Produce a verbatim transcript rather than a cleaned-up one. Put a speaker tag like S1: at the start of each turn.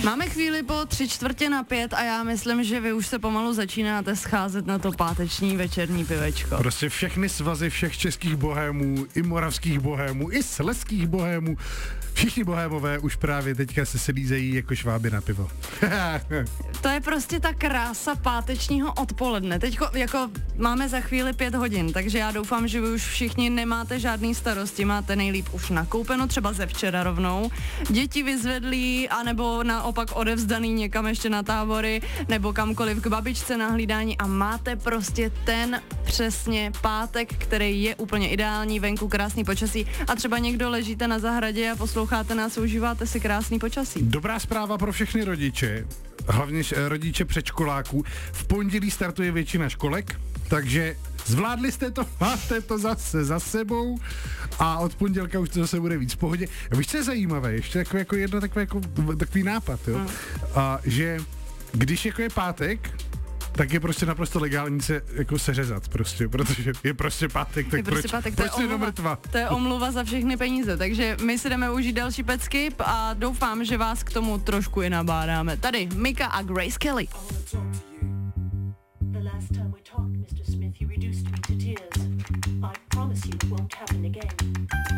S1: Máme chvíli po tři čtvrtě na pět a já myslím, že vy už se pomalu začínáte scházet na to páteční večerní pivečko.
S2: Prostě všechny svazy všech českých bohémů, i moravských bohémů, i slezských bohémů, všichni bohémové už právě teďka se sedízejí jako šváby na pivo.
S1: To je prostě ta krása pátečního odpoledne. Teď jako máme za chvíli pět hodin, takže já doufám, že vy už všichni nemáte žádný starosti, máte nejlíp už nakoupeno, třeba ze včera rovnou, děti vyzvedlí, anebo naopak odevzdaný někam ještě na tábory, nebo kamkoliv k babičce na hlídání a máte prostě ten přesně pátek, který je úplně ideální, venku krásný počasí a třeba někdo ležíte na zahradě a posloucháte nás, užíváte si krásný počasí.
S2: Dobrá zpráva pro všechny rodiče, hlavně rodiče předškoláků. V pondělí startuje většina školek, takže zvládli jste to, máte to zase za sebou a od pondělka už to zase bude víc v pohodě. A víš, co je zajímavé? Ještě jako, jako jedno takový, jako, takový nápad, jo? Mm. A, že když jako je pátek, tak je prostě naprosto legální se jako seřezat prostě, protože je prostě pátek, tak
S1: je prostě
S2: proč,
S1: pátek,
S2: proč
S1: to je omluva,
S2: mrtva?
S1: To je omluva za všechny peníze, takže my si jdeme užít další pecky a doufám, že vás k tomu trošku i nabádáme. Tady Mika a Grace Kelly.
S3: Smith, you reduced me to tears. I promise you it won't happen again.